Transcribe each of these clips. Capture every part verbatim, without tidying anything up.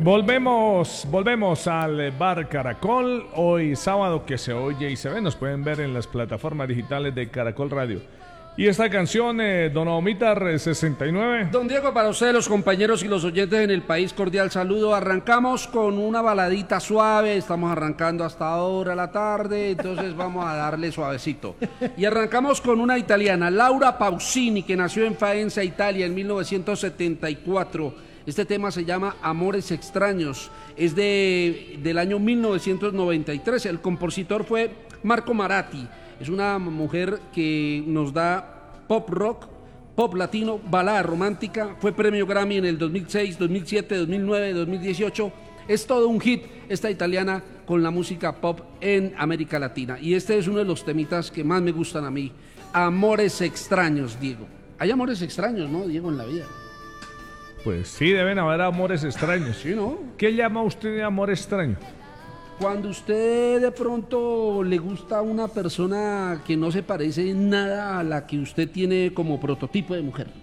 Volvemos, volvemos al Bar Caracol. Hoy sábado que se oye y se ve. Nos pueden ver en las plataformas digitales de Caracol Radio. Y esta canción, eh, Don Omitar sesenta y nueve. Don Diego, para ustedes, los compañeros y los oyentes en el país, cordial saludo. Arrancamos con una baladita suave. Estamos arrancando hasta ahora la tarde, entonces vamos a darle suavecito. Y arrancamos con una italiana, Laura Pausini, que nació en Faenza, Italia, en mil novecientos setenta y cuatro. Este tema se llama Amores Extraños. Es de, del año mil novecientos noventa y tres. El compositor fue Marco Maratti. Es una mujer que nos da pop rock, pop latino, balada romántica. Fue premio Grammy en el dos mil seis, dos mil siete, dos mil nueve, dos mil dieciocho. Es todo un hit esta italiana con la música pop en América Latina. Y este es uno de los temitas que más me gustan a mí. Amores extraños, Diego. Hay amores extraños, ¿no, Diego, en la vida? Pues sí, deben haber amores extraños. Sí, ¿no? ¿Qué llama usted de amor extraño? Cuando usted de pronto le gusta a una persona que no se parece en nada a la que usted tiene como prototipo de mujer.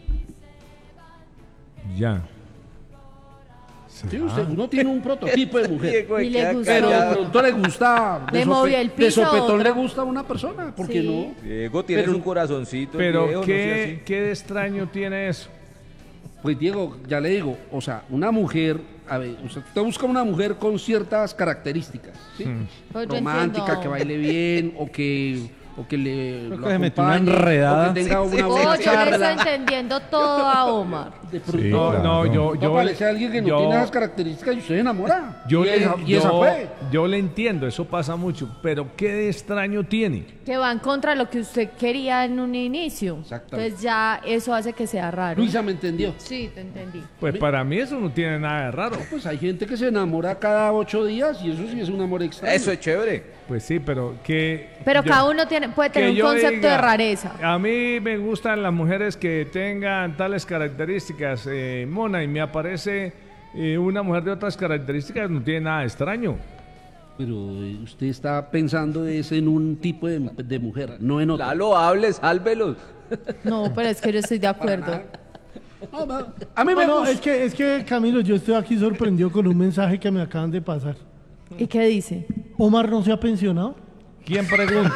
Ya. Sí, usted, uno tiene un prototipo de mujer. Y le gustó. Pero de pronto le gusta, de, Le sope, movió el piso de sopetón otra. le gusta a una persona, ¿por qué Sí. no? Diego tiene Pero- un corazoncito. Pero Diego, no sea ¿qué, así. ¿qué de extraño tiene eso? Pues Diego, ya le digo, o sea, una mujer, a ver, usted, usted busca una mujer con ciertas características, ¿sí? Pues yo Romántica, entiendo. que baile bien, o que, o que le Creo lo que se metió una acompañe, enredada. o que tenga Sí, sí. una Oh, buena yo le estoy charla. entendiendo todo a Omar. De pronto, Sí, no, no, yo, no yo, aparece alguien que no yo- tiene esas características y usted se enamora. Yo, y, le, esa, y esa yo- fue. yo le entiendo, eso pasa mucho, pero ¿qué de extraño tiene? Que va en contra de lo que usted quería en un inicio. Exactamente. Entonces ya eso hace que sea raro. Luisa me entendió. Sí, te entendí. Pues para mí eso no tiene nada de raro. Pues hay gente que se enamora cada ocho días y eso sí es un amor extraño. Eso es chévere. Pues sí, pero que... Pero yo- cada uno tiene, puede que tener un yo concepto diga, de rareza. A mí me gustan las mujeres que tengan tales características, eh, Mona, y me aparece eh, una mujer de otras características, no tiene nada de extraño. Pero eh, usted está pensando es en un tipo de, de mujer, no en otro. Lalo, hable, sálvelos. No, pero es que yo estoy de acuerdo. No, no, a mí me No, no, gusta. es que, es que Camilo, yo estoy aquí sorprendido con un mensaje que me acaban de pasar. ¿Y qué dice? ¿Omar no se ha pensionado? ¿Quién pregunta?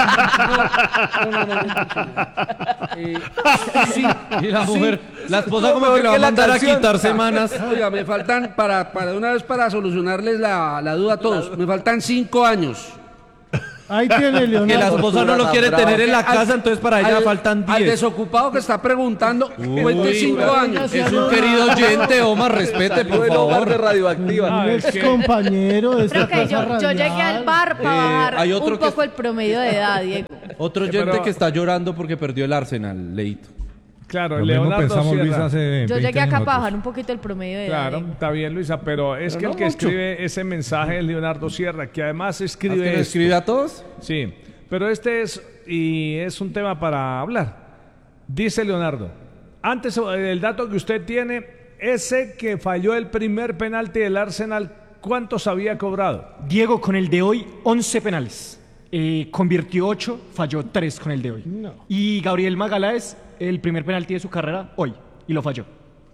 No, no, no, no. Eh, sí, Y la mujer, la esposa No, como mejor que le va a que la mandar a canción. quitar semanas. oiga, me faltan, para, para de una vez para solucionarles la, la duda a todos, me faltan cinco años. Ahí tiene Que la Leonardo. esposa no lo quiere tener en la casa, entonces para ella Al- faltan Al diez. desocupado que está preguntando, cuente cinco años. Es un querido oyente, Omar, respete, por Bueno, Omar de favor. radioactiva. Ah, Un es ex que- compañero de Creo esta que yo, casa yo llegué radial. al bar para Eh, bajar hay otro un que poco es- el promedio de edad, Diego. Otro Sí, oyente pero- que está llorando porque perdió el Arsenal, Leito. Claro, Lo mismo Leonardo pensamos, Luis, Sierra. hace Yo veinte llegué acá años para nosotros. bajar un poquito el promedio de edad. Claro, Diego. está bien, Luisa, pero es Pero que no el que mucho. escribe ese mensaje es Leonardo Sierra, que además ¿Es escribe que lo esto. escribe a todos? Sí, pero este es, y es un tema para hablar. Dice Leonardo, antes el dato que usted tiene, ese que falló el primer penalti del Arsenal, ¿cuántos había cobrado? Diego con el de hoy, once penales. Eh, convirtió ocho, falló tres con el de hoy. No. Y Gabriel Magaláes, el primer penalti de su carrera, hoy. Y lo falló.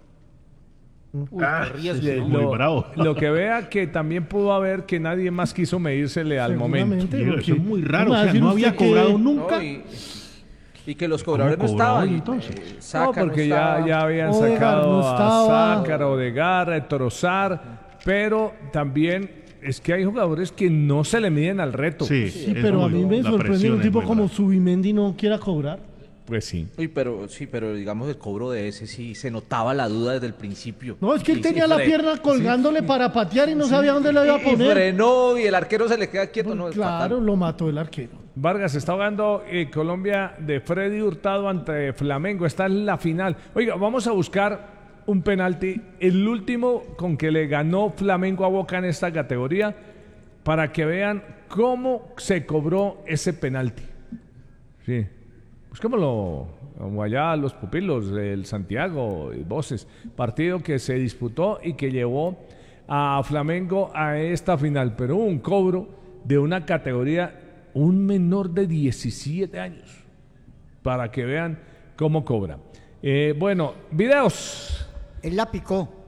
Ah, Eh, muy lo, bravo. lo que vea que también pudo haber que nadie más quiso medírsele al momento. Seguramente, Diego, porque- eso es muy raro, ¿cómo va a o sea, decir no había usted que- cobrado nunca. No, y, y que los cobradores no ¿Cómo cobraba estaban. entonces? Eh, No, Saka porque no ya, estaba. ya habían Odegaard sacado no estaba. a Sácar, Odegaard, Trozar, pero también es que hay jugadores que no se le miden al reto. Sí, Sí, es pero a muy- mí me la sorprende presión un es tipo muy como brava. Subimendi no quiera cobrar. Pues sí. Uy, pero sí, pero digamos el cobro de ese sí se notaba la duda desde el principio. No, es que él Y- tenía y la fre- pierna colgándole para patear y no sabía dónde la iba a y poner. frenó y el arquero se le queda quieto. No, es Claro, fatal. lo mató el arquero. Vargas está jugando eh, Colombia de Freddy Hurtado ante Flamengo. Está en la final. Oiga, vamos a buscar un penalti, el último con que le ganó Flamengo a Boca en esta categoría, para que vean cómo se cobró ese penalti. Sí. Busquémoslo como allá los pupilos del Santiago y Voces. Partido que se disputó y que llevó a Flamengo a esta final. Pero hubo un cobro de una categoría, un menor de diecisiete años. Para que vean cómo cobra. Eh, bueno, videos. Él la picó.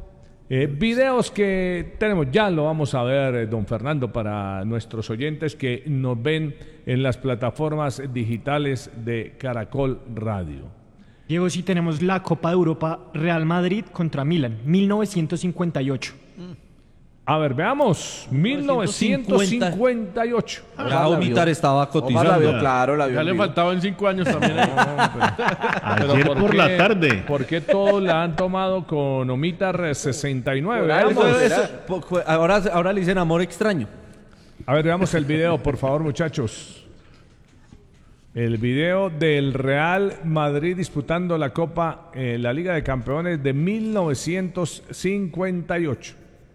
Eh, videos que tenemos, ya lo vamos a ver, eh, don Fernando, para nuestros oyentes que nos ven en las plataformas digitales de Caracol Radio. Diego, sí tenemos la Copa de Europa Real Madrid contra Milan, mil novecientos cincuenta y ocho. A ver, veamos, mil novecientos cincuenta y ocho. Ya Omitar estaba Omar la vio, cotizando. claro, la vio. Ya en le vivo. faltaban cinco años también. Pero Ayer ¿por por qué- la tarde. ¿Por qué todos la han tomado con Omitar sesenta y nueve? Por algo, Veamos. Eso- será. eso- po- ahora, ahora le dicen amor extraño. A ver, veamos el video, por favor, muchachos. El video del Real Madrid disputando la Copa, eh, la Liga de Campeones de mil novecientos cincuenta y ocho.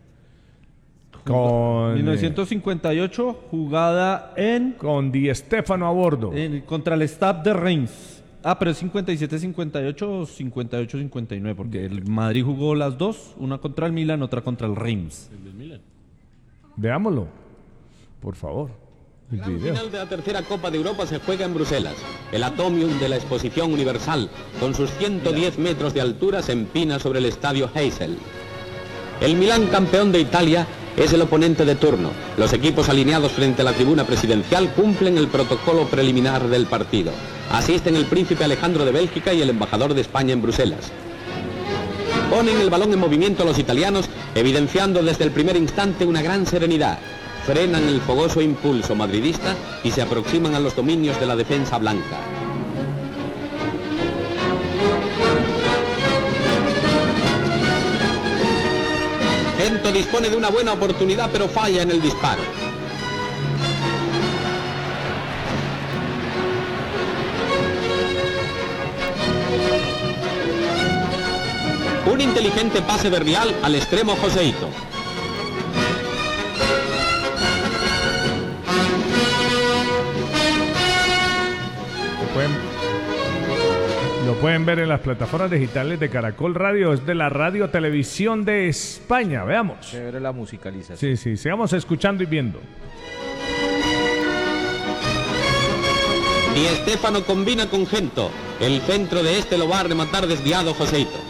Con, mil novecientos cincuenta y ocho, jugada en, eh, con Di Stéfano a bordo. en- contra el Stade de Reims. Ah, pero es cincuenta y siete cincuenta y ocho o cincuenta y ocho cincuenta y nueve, porque el Madrid jugó las dos, una contra el Milan, otra contra el Reims. Veámoslo, por favor. El La video. final de la tercera Copa de Europa se juega en Bruselas. El Atomium de la Exposición Universal, con sus ciento diez metros de altura, se empina sobre el estadio Heysel. El Milán, campeón de Italia, es el oponente de turno. Los equipos alineados frente a la tribuna presidencial cumplen el protocolo preliminar del partido. Asisten el príncipe Alejandro de Bélgica y el embajador de España en Bruselas. Ponen el balón en movimiento los italianos, evidenciando desde el primer instante una gran serenidad. Frenan el fogoso impulso madridista y se aproximan a los dominios de la defensa blanca. Gento dispone de una buena oportunidad, pero falla en el disparo. Un inteligente pase de Rial al extremo Joseito. Lo pueden, lo pueden ver en las plataformas digitales de Caracol Radio, es de la Radio Televisión de España. Veamos. Chévere la musicalización. Sí, sí, sigamos escuchando y viendo. Di Stéfano combina con Gento. El centro de este lo va a rematar desviado Joseito.